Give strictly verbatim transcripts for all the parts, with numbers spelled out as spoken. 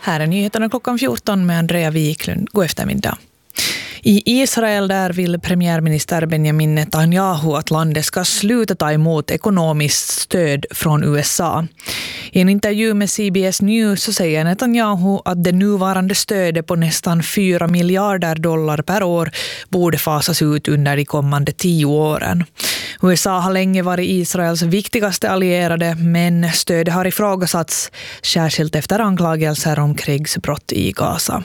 Här är nyheterna klockan fjorton med Andrea Wiklund. God eftermiddag. I Israel där vill premiärminister Benjamin Netanyahu att landet ska sluta ta emot ekonomiskt stöd från U S A. I en intervju med C B S News så säger Netanyahu att det nuvarande stödet på nästan fyra miljarder dollar per år borde fasas ut under de kommande tio åren. U S A har länge varit Israels viktigaste allierade, men stödet har ifrågasatts, särskilt efter anklagelser om krigsbrott i Gaza.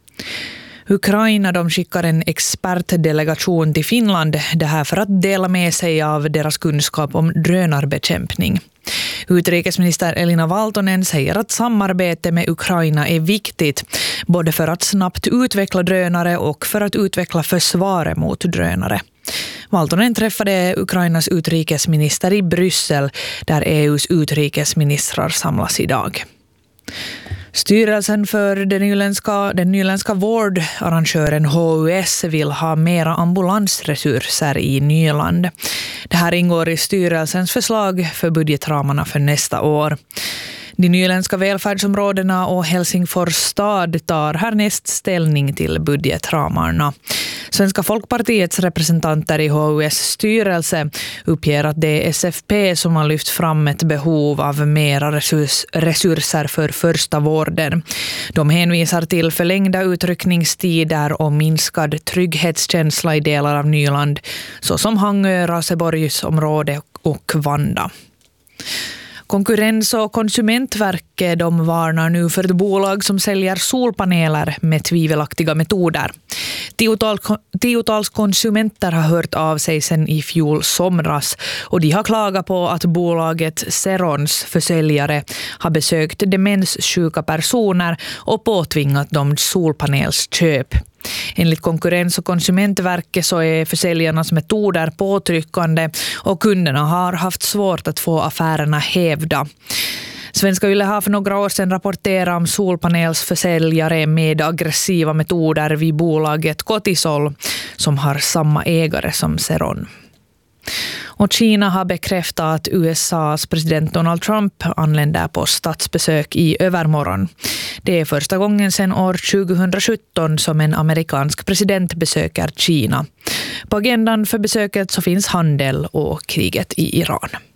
Ukraina de skickar en expertdelegation till Finland, det här för att dela med sig av deras kunskap om drönarbekämpning. Utrikesminister Elina Valtonen säger att samarbete med Ukraina är viktigt, både för att snabbt utveckla drönare och för att utveckla försvaret mot drönare. Valtonen träffade Ukrainas utrikesminister i Bryssel, där E U:s utrikesministrar samlas idag. Styrelsen för den nyländska, den nyländska vårdarrangören H U S vill ha mera ambulansresurser i Nyland. Det här ingår i styrelsens förslag för budgetramarna för nästa år. De nyländska välfärdsområdena och Helsingfors stad tar härnäst ställning till budgetramarna. Svenska folkpartiets representanter i H U S styrelse uppger att det är S F P som har lyft fram ett behov av mera resurs, resurser för första vården. De hänvisar till förlängda utryckningstider och minskad trygghetskänsla i delar av Nyland, såsom Hangö, Raseborgsområde och Vanda. Konkurrens- och konsumentverket de varnar nu för ett bolag som säljer solpaneler med tvivelaktiga metoder. Tiotals, tiotals konsumenter har hört av sig sedan i fjol somras och de har klagat på att bolaget Serons försäljare har besökt demenssjuka personer och påtvingat dem solpanelsköp. Enligt Konkurrens- och konsumentverket så är försäljarnas metoder påtryckande och kunderna har haft svårt att få affärerna hävda. Svenska Yle har för några år sedan rapporterat om solpanelsförsäljare med aggressiva metoder vid bolaget Cotisol som har samma ägare som Seron. Och Kina har bekräftat att U S A:s president Donald Trump anländer på statsbesök i övermorgon. Det är första gången sedan år tjugohundrasjutton som en amerikansk president besöker Kina. På agendan för besöket så finns handel och kriget i Iran.